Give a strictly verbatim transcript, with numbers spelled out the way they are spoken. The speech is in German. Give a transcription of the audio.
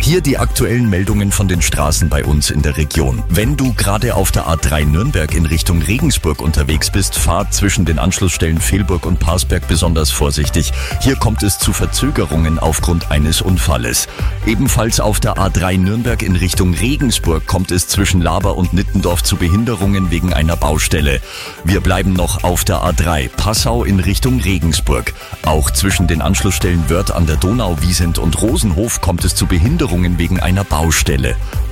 Hier die aktuellen Meldungen von den Straßen bei uns in der Region. Wenn du gerade auf der A drei Nürnberg in Richtung Regensburg unterwegs bist, fahr zwischen den Anschlussstellen Fehlburg und Parsberg besonders vorsichtig. Hier kommt es zu Verzögerungen aufgrund eines Unfalles. Ebenfalls auf der A drei Nürnberg in Richtung Regensburg kommt es zwischen Laber und Nittendorf zu Behinderungen wegen einer Baustelle. Wir bleiben noch auf der A drei Passau in Richtung Regensburg. Auch zwischen den Anschlussstellen Wörth an der Donau, Wiesent und Rosenhof kommt es zu Behinderungen wegen einer Baustelle.